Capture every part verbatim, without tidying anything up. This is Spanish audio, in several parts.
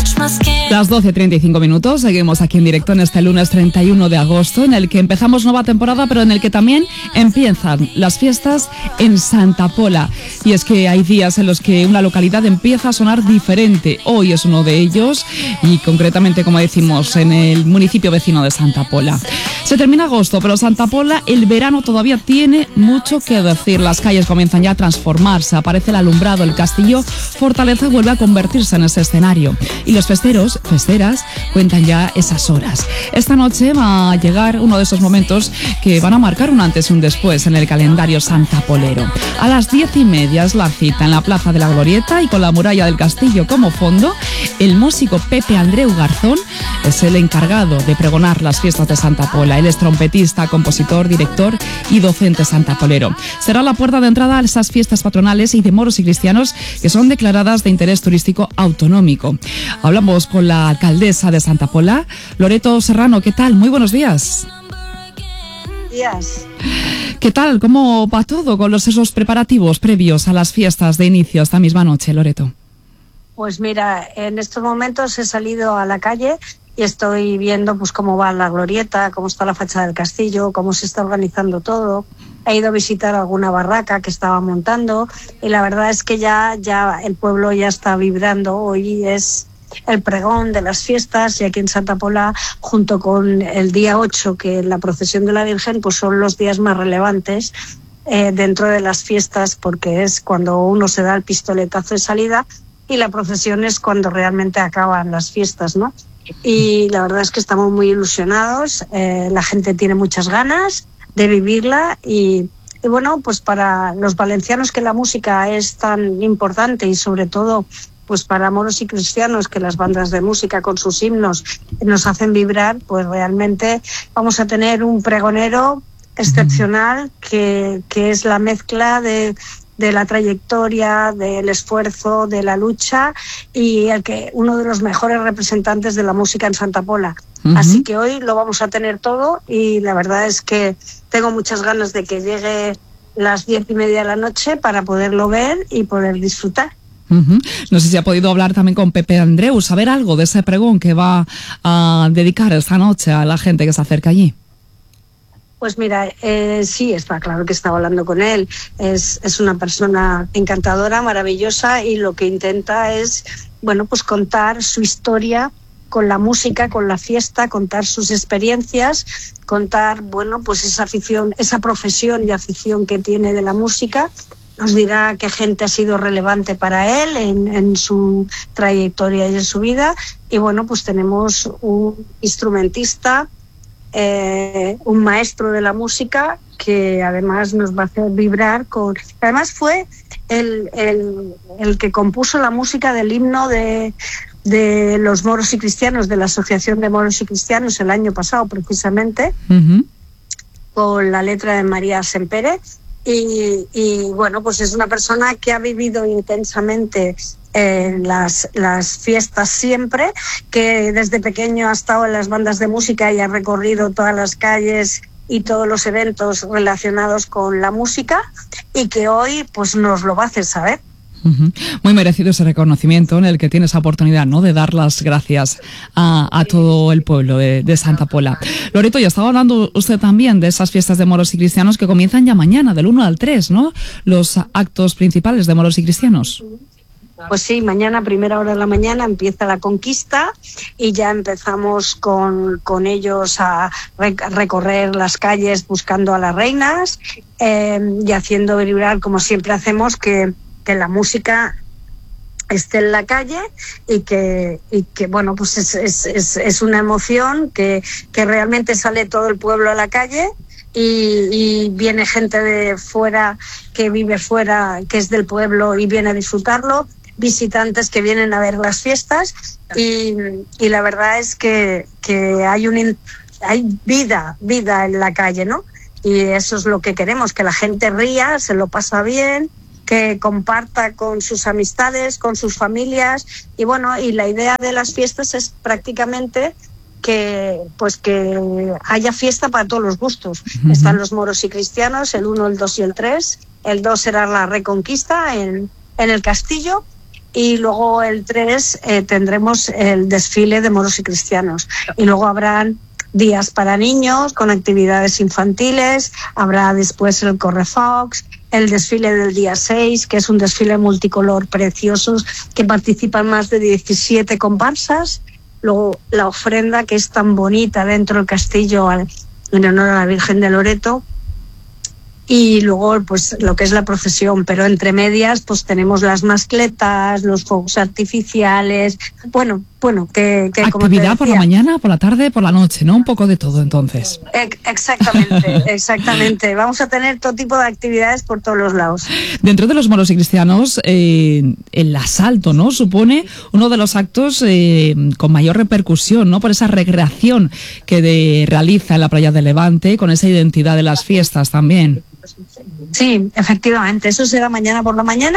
Las doce treinta y cinco minutos, seguimos aquí en directo en este lunes treinta y uno de agosto, en el que empezamos nueva temporada, pero en el que también empiezan las fiestas en Santa Pola. Y es que hay días en los que una localidad empieza a sonar diferente. Hoy es uno de ellos, y concretamente, como decimos, en el municipio vecino de Santa Pola. Se termina agosto, pero Santa Pola, el verano todavía tiene mucho que decir. Las calles comienzan ya a transformarse, aparece el alumbrado, el castillo Fortaleza vuelve a convertirse en ese escenario. Y los festeros, festeras, cuentan ya esas horas. Esta noche va a llegar uno de esos momentos que van a marcar un antes y un después en el calendario santapolero. A las diez y media es la cita en la Plaza de la Glorieta, y con la muralla del castillo como fondo, el músico Pepe Andreu Garzón es el encargado de pregonar las fiestas de Santa Pola. Él es trompetista, compositor, director y docente santapolero. Será la puerta de entrada a esas fiestas patronales y de moros y cristianos que son declaradas de interés turístico autonómico. Hablamos con la alcaldesa de Santa Pola, Loreto Serrano. ¿Qué tal? Muy buenos días. Buenos días. ¿Qué tal? ¿Cómo va todo con los esos preparativos previos a las fiestas de inicio esta misma noche, Loreto? Pues mira, en estos momentos he salido a la calle y estoy viendo pues cómo va la glorieta, cómo está la fachada del castillo, cómo se está organizando todo. He ido a visitar alguna barraca que estaba montando y la verdad es que ya, ya el pueblo ya está vibrando. Hoy es el pregón de las fiestas, y aquí en Santa Pola, junto con el día ocho, que es la procesión de la Virgen, pues son los días más relevantes eh, dentro de las fiestas, porque es cuando uno se da el pistoletazo de salida y la procesión es cuando realmente acaban las fiestas, ¿no? Y la verdad es que estamos muy ilusionados, eh, la gente tiene muchas ganas de vivirla y, y bueno, pues para los valencianos, que la música es tan importante, y sobre todo pues para moros y cristianos, que las bandas de música con sus himnos nos hacen vibrar, pues realmente vamos a tener un pregonero excepcional que, que es la mezcla de, de la trayectoria, del esfuerzo, de la lucha, y el que uno de los mejores representantes de la música en Santa Pola. Uh-huh. Así que hoy lo vamos a tener todo, y la verdad es que tengo muchas ganas de que llegue las diez y media de la noche para poderlo ver y poder disfrutar. Uh-huh. No sé si ha podido hablar también con Pepe Andreu, saber algo de ese pregón que va a dedicar esta noche a la gente que se acerca allí. Pues mira, eh, sí, está claro que estaba hablando con él. Es, es una persona encantadora, maravillosa, y lo que intenta es, bueno, pues contar su historia con la música, con la fiesta, contar sus experiencias, contar, bueno, pues esa afición, esa profesión y afición que tiene de la música. Nos dirá qué gente ha sido relevante para él en, en su trayectoria y en su vida. Y bueno, pues tenemos un instrumentista, eh, un maestro de la música, que además nos va a hacer vibrar con... Además fue el, el, el que compuso la música del himno de, de los moros y cristianos, de la Asociación de Moros y Cristianos, el año pasado precisamente, uh-huh. con la letra de María Sempere. Y, y bueno, pues es una persona que ha vivido intensamente eh, las, las fiestas siempre, que desde pequeño ha estado en las bandas de música y ha recorrido todas las calles y todos los eventos relacionados con la música, y que hoy pues nos lo va a hacer saber. Uh-huh. Muy merecido ese reconocimiento, en el que tiene esa oportunidad, ¿no?, de dar las gracias a, a todo el pueblo de, de Santa Pola. Loreto, ya estaba hablando usted también de esas fiestas de moros y cristianos que comienzan ya mañana, del uno al tres, ¿no? Los actos principales de moros y cristianos. Pues sí, mañana a primera hora de la mañana empieza la conquista, y ya empezamos con, con ellos a recorrer las calles buscando a las reinas, eh, y haciendo vibrar, como siempre hacemos, que que la música esté en la calle, y que, y que bueno, pues es, es, es, es una emoción que, que realmente sale todo el pueblo a la calle, y, y viene gente de fuera, que vive fuera, que es del pueblo y viene a disfrutarlo, visitantes que vienen a ver las fiestas, y, y la verdad es que, que hay, un, hay vida, vida en la calle, ¿no? Y eso es lo que queremos, que la gente ría, se lo pasa bien, que comparta con sus amistades, con sus familias, y bueno, y la idea de las fiestas es prácticamente que pues que haya fiesta para todos los gustos. Uh-huh. Están los moros y cristianos, el uno, el dos y el tres. El dos será la Reconquista en, en el castillo, y luego el tres eh, tendremos el desfile de moros y cristianos. Y luego habrán días para niños con actividades infantiles, habrá después el correfox, el desfile del día seis, que es un desfile multicolor precioso, que participan más de diecisiete comparsas. Luego la ofrenda, que es tan bonita dentro del castillo al, en honor a la Virgen de Loreto. Y luego pues lo que es la procesión, pero entre medias pues tenemos las mascletas, los fuegos artificiales, bueno, bueno, que, que como te actividad decía, por la mañana, por la tarde, por la noche, ¿no? Un poco de todo entonces. Exactamente, exactamente. Vamos a tener todo tipo de actividades por todos los lados. Dentro de los moros y cristianos, eh, el asalto, ¿no? Supone uno de los actos eh, con mayor repercusión, ¿no? Por esa recreación que de, realiza en la playa de Levante, con esa identidad de las fiestas también. Sí, efectivamente, eso será mañana por la mañana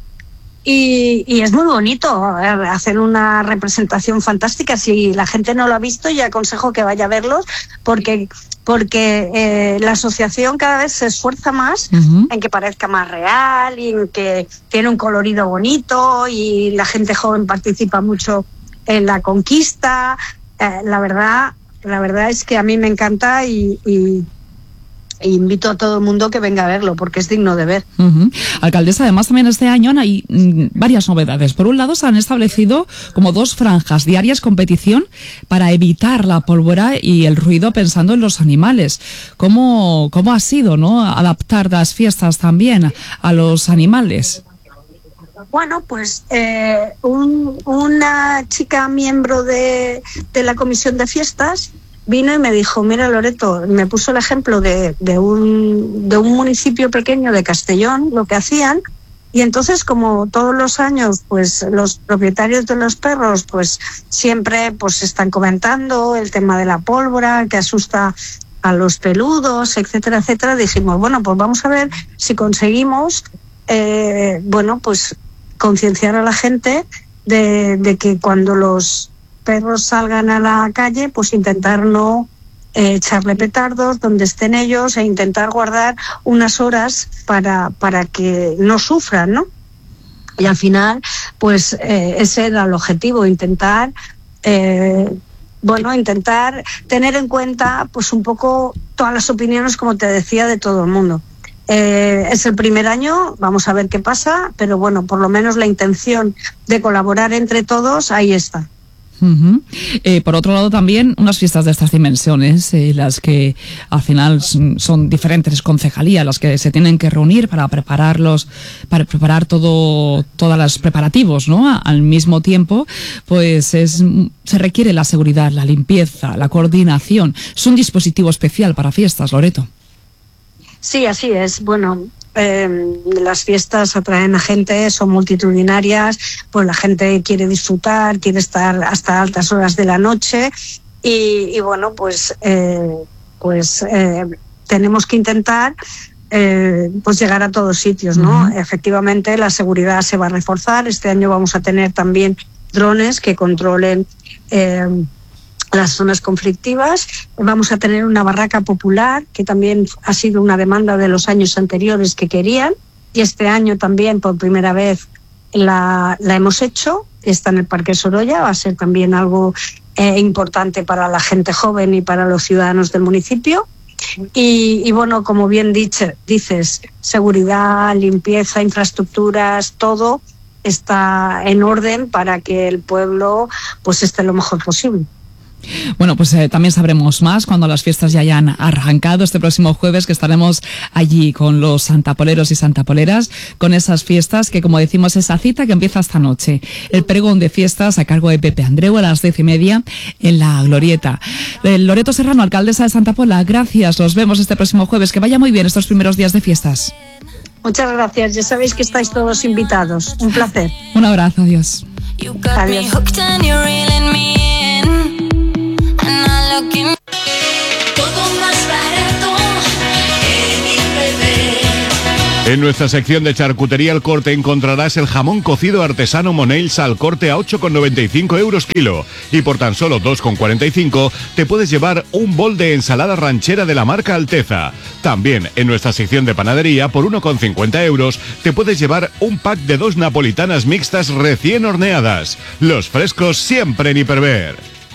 y, y es muy bonito hacer una representación fantástica. Si la gente no lo ha visto, yo aconsejo que vaya a verlos porque, porque eh, la asociación cada vez se esfuerza más uh-huh. en que parezca más real y en que tiene un colorido bonito y la gente joven participa mucho en la conquista. Eh, la verdad, la verdad es que a mí me encanta y... y E invito a todo el mundo que venga a verlo porque es digno de ver. Uh-huh. Alcaldesa, además también este año hay mm, varias novedades. Por un lado se han establecido como dos franjas diarias competición para evitar la pólvora y el ruido pensando en los animales. ¿Cómo, cómo ha sido, no, adaptar las fiestas también a los animales? Bueno, pues eh, un, una chica miembro de, de la comisión de fiestas vino y me dijo, mira Loreto, me puso el ejemplo de, de, un, de un municipio pequeño de Castellón, lo que hacían, y entonces como todos los años pues los propietarios de los perros pues siempre pues están comentando el tema de la pólvora que asusta a los peludos, etcétera, etcétera, dijimos, bueno, pues vamos a ver si conseguimos, eh, bueno, pues concienciar a la gente de, de que cuando los perros salgan a la calle, pues intentar no eh, echarle petardos donde estén ellos e intentar guardar unas horas para, para que no sufran, ¿no? Y al final, pues eh, ese era el objetivo, intentar, eh, bueno, intentar tener en cuenta pues un poco todas las opiniones, como te decía, de todo el mundo. Eh, es el primer año, vamos a ver qué pasa, pero bueno, por lo menos la intención de colaborar entre todos, ahí está. Uh-huh. Eh, por otro lado también unas fiestas de estas dimensiones, eh, las que al final son, son diferentes concejalías las que se tienen que reunir para prepararlos, para preparar todo, todos los preparativos, ¿no? A, al mismo tiempo, pues es, se requiere la seguridad, la limpieza, la coordinación. Es un dispositivo especial para fiestas, Loreto. Sí, así es. Bueno, eh, las fiestas atraen a gente, son multitudinarias, pues la gente quiere disfrutar, quiere estar hasta altas horas de la noche y, y bueno, pues, eh, pues eh, tenemos que intentar eh, pues llegar a todos sitios, ¿no? Uh-huh. Efectivamente, la seguridad se va a reforzar. Este año vamos a tener también drones que controlen eh, las zonas conflictivas. Vamos a tener una barraca popular, que también ha sido una demanda de los años anteriores que querían, y este año también por primera vez la, la hemos hecho. Está en el Parque Sorolla, va a ser también algo eh, importante para la gente joven y para los ciudadanos del municipio. Y, y bueno, como bien dice, dices, seguridad, limpieza, infraestructuras, todo está en orden para que el pueblo pues esté lo mejor posible. Bueno, pues eh, también sabremos más cuando las fiestas ya hayan arrancado este próximo jueves, que estaremos allí con los santapoleros y santapoleras, con esas fiestas que, como decimos, esa cita que empieza esta noche. El pregón de fiestas a cargo de Pepe Andreu a las diez y media en la Glorieta. Eh, Loreto Serrano, alcaldesa de Santa Pola, gracias. Nos vemos este próximo jueves. Que vaya muy bien estos primeros días de fiestas. Muchas gracias. Ya sabéis que estáis todos invitados. Un placer. Un abrazo. Adiós. Adiós. Todo más barato en Inverter. En nuestra sección de charcutería al corte encontrarás el jamón cocido artesano Monells al corte a ocho con noventa y cinco euros kilo. Y por tan solo dos con cuarenta y cinco te puedes llevar un bol de ensalada ranchera de la marca Alteza. También en nuestra sección de panadería por uno con cincuenta euros te puedes llevar un pack de dos napolitanas mixtas recién horneadas. Los frescos siempre en Hiperver.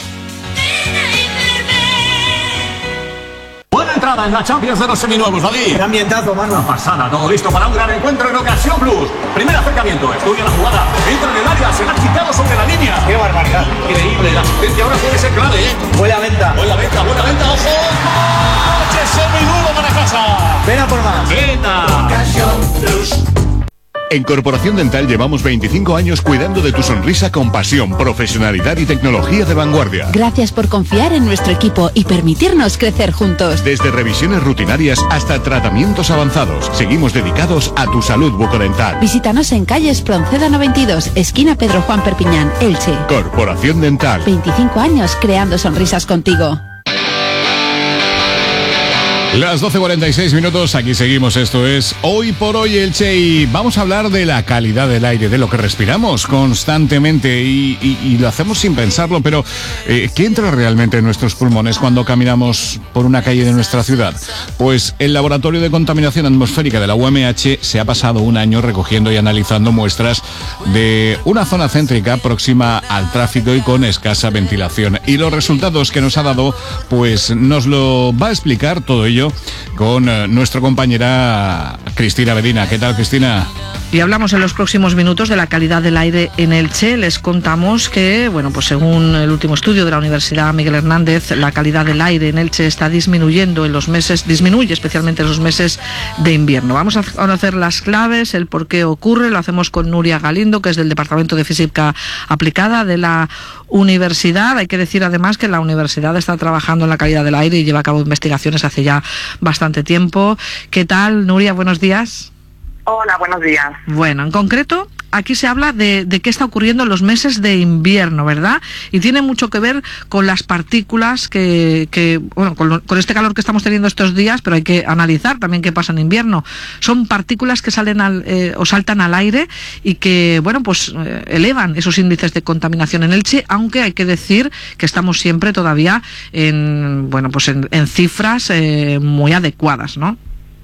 Buena entrada en la Champions de los seminuevos, David. Qué ambientazo, mano. Una pasada, todo listo para un gran encuentro en Ocasión Plus. Primer acercamiento, estudia la jugada, entra en el área, se la ha quitado sobre la línea. Qué barbaridad. Increíble, la asistencia ahora puede ser clave, ¿eh? Buena venta. Buena venta, buena venta, ojo. ¡Coche seminuevo para casa! Ven a por más. ¡Venta! Ocasión Plus. En Corporación Dental llevamos veinticinco años cuidando de tu sonrisa con pasión, profesionalidad y tecnología de vanguardia. Gracias por confiar en nuestro equipo y permitirnos crecer juntos. Desde revisiones rutinarias hasta tratamientos avanzados, seguimos dedicados a tu salud bucodental. Visítanos en calle Espronceda noventa y dos, esquina Pedro Juan Perpiñán, Elche. Corporación Dental. veinticinco años creando sonrisas contigo. Las doce cuarenta y seis minutos, aquí seguimos, esto es Hoy por Hoy Elche y vamos a hablar de la calidad del aire, de lo que respiramos constantemente y, y, y lo hacemos sin pensarlo, pero eh, ¿qué entra realmente en nuestros pulmones cuando caminamos por una calle de nuestra ciudad? Pues el Laboratorio de Contaminación Atmosférica de la U M H se ha pasado un año recogiendo y analizando muestras de una zona céntrica próxima al tráfico y con escasa ventilación. Y los resultados que nos ha dado, pues nos lo va a explicar todo ello con uh, nuestra compañera Cristina Medina. ¿Qué tal, Cristina? Y hablamos en los próximos minutos de la calidad del aire en Elche. Les contamos que, bueno, pues según el último estudio de la Universidad Miguel Hernández, la calidad del aire en Elche está disminuyendo en los meses, disminuye especialmente en los meses de invierno. Vamos a conocer las claves, el por qué ocurre. Lo hacemos con Nuria Galindo, que es del Departamento de Física Aplicada de la Universidad. Hay que decir además que la universidad está trabajando en la calidad del aire y lleva a cabo investigaciones hace ya bastante tiempo. ¿Qué tal, Nuria? Buenos días. Hola, buenos días. Bueno, en concreto, aquí se habla de, de qué está ocurriendo en los meses de invierno, ¿verdad? Y tiene mucho que ver con las partículas que, que bueno, con, lo, con este calor que estamos teniendo estos días, pero hay que analizar también qué pasa en invierno. Son partículas que salen al, eh, o saltan al aire y que, bueno, pues eh, elevan esos índices de contaminación en Elche, aunque hay que decir que estamos siempre todavía en, bueno, pues en, en cifras eh, muy adecuadas, ¿no?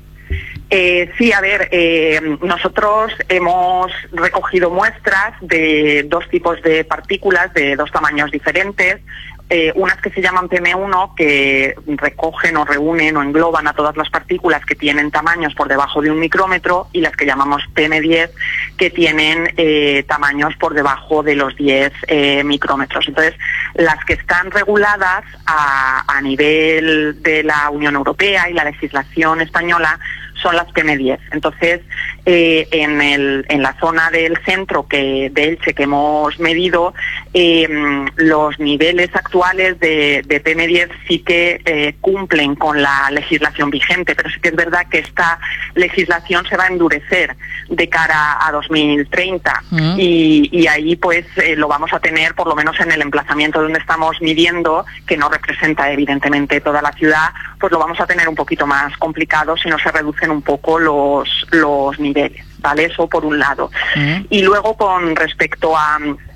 Eh, sí, a ver, eh, nosotros hemos recogido muestras de dos tipos de partículas de dos tamaños diferentes. Eh, unas que se llaman P M uno, que recogen o reúnen o engloban a todas las partículas que tienen tamaños por debajo de un micrómetro, y las que llamamos P M diez, que tienen eh, tamaños por debajo de los diez eh, micrómetros. Entonces, las que están reguladas a, a nivel de la Unión Europea y la legislación española son las P M diez. Entonces, eh, en, el, en la zona del centro que, de Elche que hemos medido, eh, los niveles actuales de, de P M diez sí que eh, cumplen con la legislación vigente, pero sí que es verdad que esta legislación se va a endurecer de cara a dos mil treinta, mm. y, y ahí pues eh, lo vamos a tener por lo menos en el emplazamiento donde estamos midiendo, que no representa evidentemente toda la ciudad, pues lo vamos a tener un poquito más complicado si no se reducen un poco los, los niveles, ¿vale? Eso por un lado. Uh-huh. Y luego con respecto a,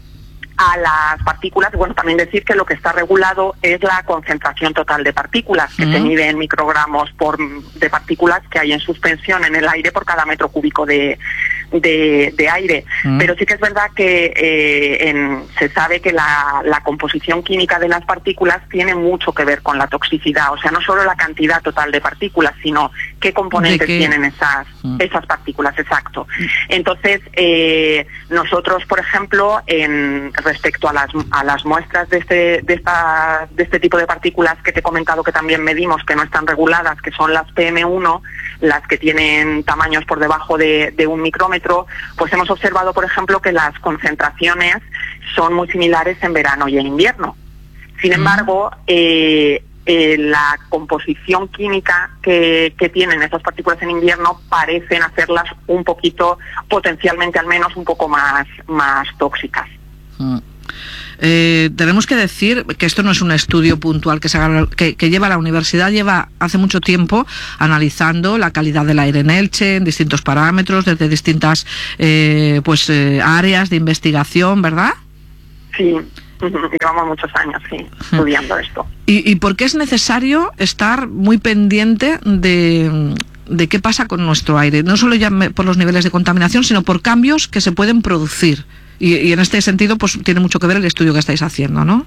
a las partículas, bueno, también decir que lo que está regulado es la concentración total de partículas, que uh-huh. se mide en microgramos por, de partículas que hay en suspensión en el aire por cada metro cúbico de, de, de aire. Uh-huh. Pero sí que es verdad que eh, en, se sabe que la, la composición química de las partículas tiene mucho que ver con la toxicidad, o sea, no solo la cantidad total de partículas, sino qué componentes qué? tienen esas, uh-huh. esas partículas, exacto. Uh-huh. Entonces, eh, nosotros, por ejemplo, en respecto a las, a las muestras de este, de, esta, de este tipo de partículas que te he comentado que también medimos, que no están reguladas, que son las P M uno, las que tienen tamaños por debajo de, de un micrómetro, pues hemos observado, por ejemplo, que las concentraciones son muy similares en verano y en invierno. Sin embargo, eh, eh, la composición química que, que tienen esas partículas en invierno parecen hacerlas un poquito, potencialmente al menos, un poco más, más tóxicas. Mm. Eh, tenemos que decir que esto no es un estudio puntual que, se haga, que, que lleva la universidad, lleva hace mucho tiempo analizando la calidad del aire en Elche, en distintos parámetros, desde distintas eh, pues eh, áreas de investigación, ¿verdad? Sí, llevamos muchos años, sí, estudiando esto. ¿Y, y por qué es necesario estar muy pendiente de, de qué pasa con nuestro aire? No solo ya por los niveles de contaminación, sino por cambios que se pueden producir. Y, y en este sentido, pues tiene mucho que ver el estudio que estáis haciendo, ¿no?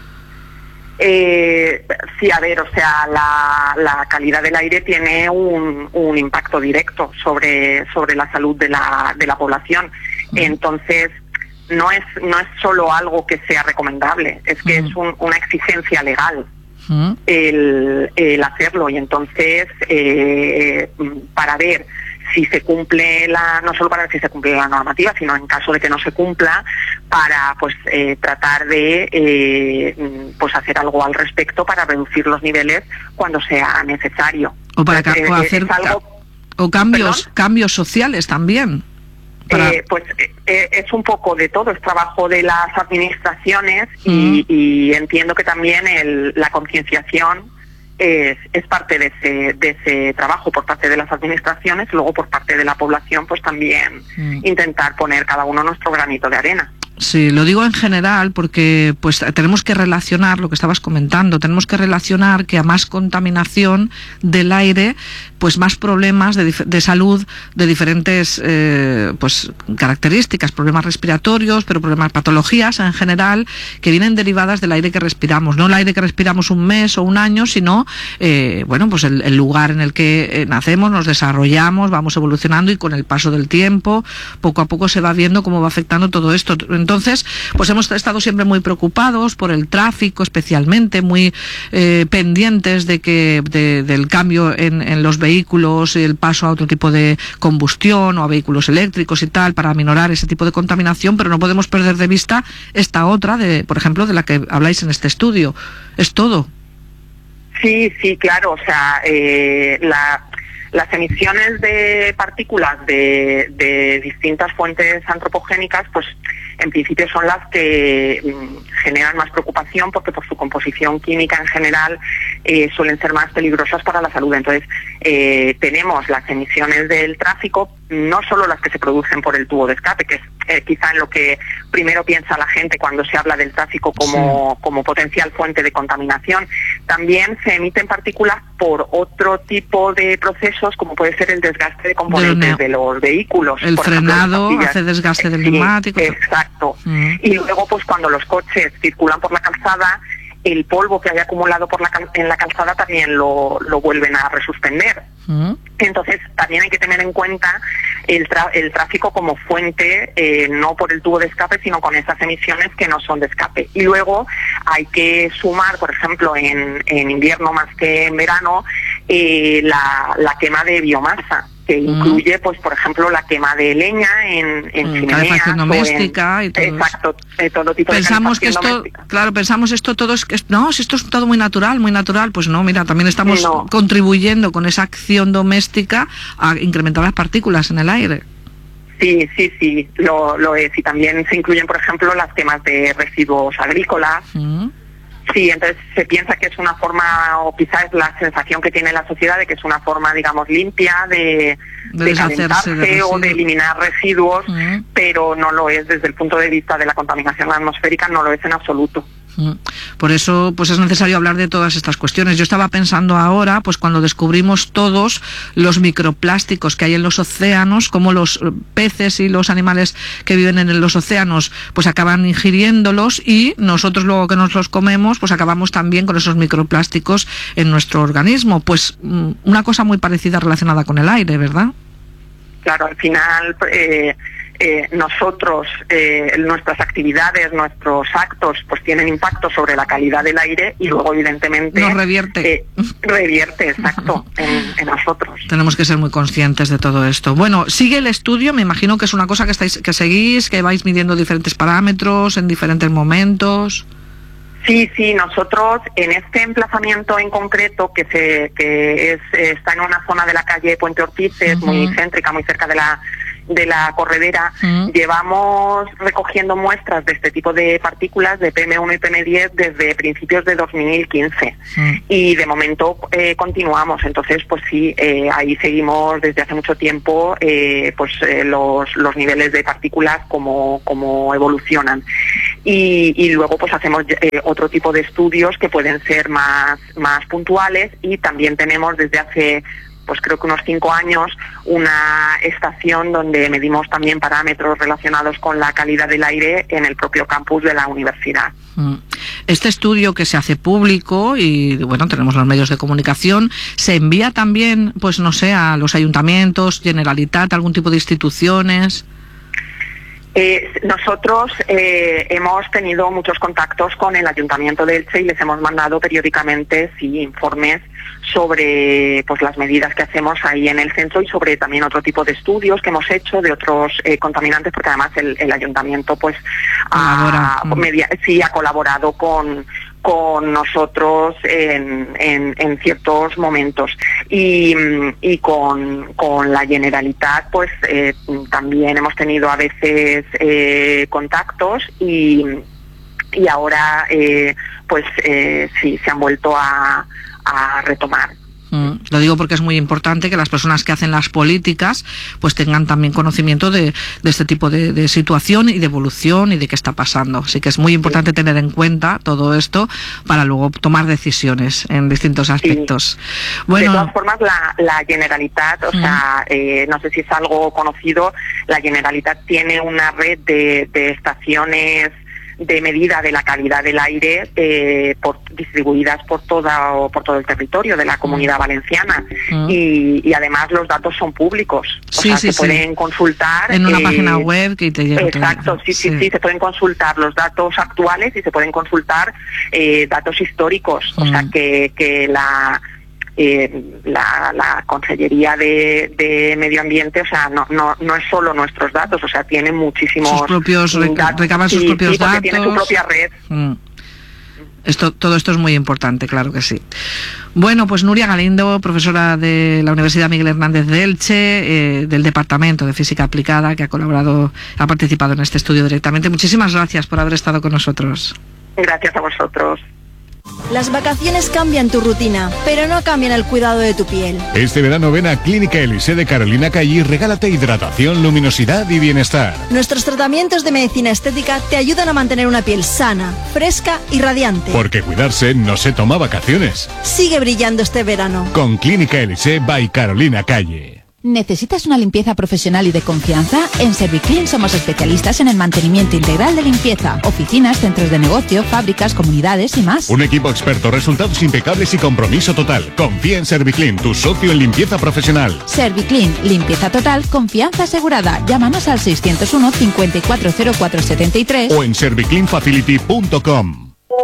Eh, sí, a ver, o sea, la, la calidad del aire tiene un, un impacto directo sobre, sobre la salud de la, de la población. Mm. Entonces, no es, no es solo algo que sea recomendable, es que mm. es un, una exigencia legal mm. el, el hacerlo. Y entonces, eh, para ver si se cumple la, no solo para ver si se cumple la normativa, sino en caso de que no se cumpla, para pues eh, tratar de eh, pues hacer algo al respecto para reducir los niveles cuando sea necesario. O para ca eh, o hacer algo, o cambios, cambios sociales también. Para... Eh, pues eh, es un poco de todo, es trabajo de las administraciones mm. y, y entiendo que también el, la concienciación Es, es parte de ese, de ese trabajo por parte de las administraciones, luego por parte de la población, pues también mm. intentar poner cada uno nuestro granito de arena. Sí, lo digo en general porque pues tenemos que relacionar lo que estabas comentando, tenemos que relacionar que a más contaminación del aire, pues más problemas de, de salud de diferentes eh, pues características, problemas respiratorios, pero problemas, patologías en general que vienen derivadas del aire que respiramos, no el aire que respiramos un mes o un año, sino eh, bueno, pues el, el lugar en el que eh, nacemos, nos desarrollamos, vamos evolucionando y con el paso del tiempo, poco a poco se va viendo cómo va afectando todo esto. Entonces, pues hemos estado siempre muy preocupados por el tráfico, especialmente, muy eh, pendientes de que de, del cambio en, en los vehículos, el paso a otro tipo de combustión o a vehículos eléctricos y tal, para aminorar ese tipo de contaminación, pero no podemos perder de vista esta otra, de, por ejemplo, de la que habláis en este estudio. Es todo. Sí, sí, claro, o sea, eh, la... Las emisiones de partículas de, de distintas fuentes antropogénicas, pues en principio son las que mm, generan más preocupación porque por su composición química en general eh, suelen ser más peligrosas para la salud. Entonces eh, tenemos las emisiones del tráfico, no solo las que se producen por el tubo de escape, que es eh, quizá en lo que primero piensa la gente cuando se habla del tráfico como, sí. como potencial fuente de contaminación. También se emiten partículas por otro tipo de procesos, como puede ser el desgaste de componentes de, de los vehículos. El por frenado ejemplo, hace desgaste del sí, neumático. Exacto. Mm. Y luego, pues cuando los coches circulan por la calzada, el polvo que haya acumulado por la, en la calzada también lo, lo vuelven a resuspender. Mm. Entonces, también hay que tener en cuenta el, el tráfico como fuente, eh, no por el tubo de escape, sino con esas emisiones que no son de escape. Y luego hay que sumar, por ejemplo, en, en invierno más que en verano, eh, la, la quema de biomasa, que incluye, pues, por ejemplo, la quema de leña en, en mm, chimeneas, calefacción doméstica en, y todo exacto, eh, todo tipo pensamos de que esto, doméstica. Claro, pensamos esto todo es que no, si esto es todo muy natural, muy natural, pues no, mira, también estamos no. contribuyendo con esa acción doméstica a incrementar las partículas en el aire. Sí, sí, sí, lo, lo es. Y también se incluyen, por ejemplo, las quemas de residuos agrícolas. Mm. Sí, entonces se piensa que es una forma, o quizás es la sensación que tiene la sociedad de que es una forma, digamos, limpia de, de, de calentarse de o de eliminar residuos, uh-huh. pero no lo es desde el punto de vista de la contaminación atmosférica, no lo es en absoluto. Por eso pues es necesario hablar de todas estas cuestiones. Yo estaba pensando ahora, pues cuando descubrimos todos los microplásticos que hay en los océanos, cómo los peces y los animales que viven en los océanos pues acaban ingiriéndolos y nosotros luego que nos los comemos pues acabamos también con esos microplásticos en nuestro organismo. Pues una cosa muy parecida relacionada con el aire, ¿verdad? Claro, al final... Eh... Eh, nosotros, eh, nuestras actividades, nuestros actos, pues tienen impacto sobre la calidad del aire y luego evidentemente... Nos revierte. Eh, revierte, exacto, en, en nosotros. Tenemos que ser muy conscientes de todo esto. Bueno, sigue el estudio, me imagino que es una cosa que estáis, que seguís, que vais midiendo diferentes parámetros en diferentes momentos... Sí, sí, nosotros en este emplazamiento en concreto, que se que es está en una zona de la calle Puente Ortiz, es uh-huh. muy céntrica, muy cerca de la de la corredera, mm. llevamos recogiendo muestras de este tipo de partículas, de P M uno y P M diez, desde principios de dos mil quince. Mm. Y de momento eh, continuamos. Entonces, pues sí, eh, ahí seguimos desde hace mucho tiempo eh, pues eh, los, los niveles de partículas, como, como evolucionan. Y, y luego pues hacemos eh, otro tipo de estudios que pueden ser más, más puntuales, y también tenemos desde hace pues creo que unos cinco años, una estación donde medimos también parámetros relacionados con la calidad del aire en el propio campus de la universidad. Este estudio, que se hace público y bueno, tenemos los medios de comunicación, ¿se envía también, pues no sé, a los ayuntamientos, Generalitat, algún tipo de instituciones? Eh, nosotros eh, hemos tenido muchos contactos con el Ayuntamiento de Elche y les hemos mandado periódicamente sí, informes sobre pues las medidas que hacemos ahí en el centro, y sobre también otro tipo de estudios que hemos hecho de otros eh, contaminantes, porque además el, el Ayuntamiento pues ha, media, sí, ha colaborado con con nosotros en, en, en ciertos momentos, y, y con, con la Generalitat pues eh, también hemos tenido a veces eh, contactos, y, y ahora eh, pues eh, sí se han vuelto a, a retomar. Mm, lo digo porque es muy importante que las personas que hacen las políticas pues tengan también conocimiento de, de este tipo de, de situación y de evolución y de qué está pasando. Así que es muy importante sí. tener en cuenta todo esto para luego tomar decisiones en distintos aspectos. Sí. Bueno, de todas formas, la, la Generalitat, o mm. sea, eh, no sé si es algo conocido, la Generalitat tiene una red de, de estaciones de medida de la calidad del aire eh, por, distribuidas por toda o por todo el territorio de la Comunidad Valenciana, mm. y, y además los datos son públicos, o sí, sea, sí, se sí. pueden consultar en una eh, página web que te llega. Exacto, sí, sí, sí, sí, se pueden consultar los datos actuales y se pueden consultar eh, datos históricos, mm. o sea que, que la Eh, la, la Consellería de, de Medio Ambiente, o sea, no, no, no es solo nuestros datos, o sea, tiene muchísimos sus propios datos, recaban sus sí, propios sí, datos, tiene su propia red. Mm. Esto, todo esto es muy importante, claro que sí. Bueno, pues Nuria Galindo, profesora de la Universidad Miguel Hernández de Elche, eh, del Departamento de Física Aplicada, que ha colaborado, ha participado en este estudio directamente. Muchísimas gracias por haber estado con nosotros. Gracias a vosotros. Las vacaciones cambian tu rutina, pero no cambian el cuidado de tu piel. Este verano ven a Clínica Elise de Carolina Calle y regálate hidratación, luminosidad y bienestar. Nuestros tratamientos de medicina estética te ayudan a mantener una piel sana, fresca y radiante. Porque cuidarse no se toma vacaciones. Sigue brillando este verano. Con Clínica Elise by Carolina Calle. ¿Necesitas una limpieza profesional y de confianza? En Serviclean somos especialistas en el mantenimiento integral de limpieza. Oficinas, centros de negocio, fábricas, comunidades y más. Un equipo experto, resultados impecables y compromiso total. Confía en Serviclean, tu socio en limpieza profesional. Serviclean, limpieza total, confianza asegurada. Llámanos al seiscientos uno, cincuenta y cuatro cero cuatro setenta y tres o en serviclean facility punto com.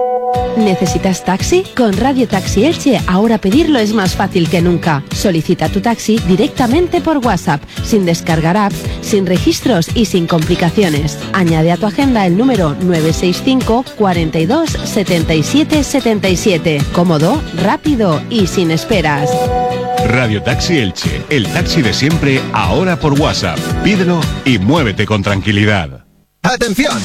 ¿Necesitas taxi? Con Radio Taxi Elche ahora pedirlo es más fácil que nunca. Solicita tu taxi directamente por WhatsApp, sin descargar apps, sin registros y sin complicaciones. Añade a tu agenda el número nueve seis cinco, cuarenta y dos, setenta y siete, setenta y siete. Cómodo, rápido y sin esperas. Radio Taxi Elche, el taxi de siempre, ahora por WhatsApp. Pídelo y muévete con tranquilidad. ¡Atención!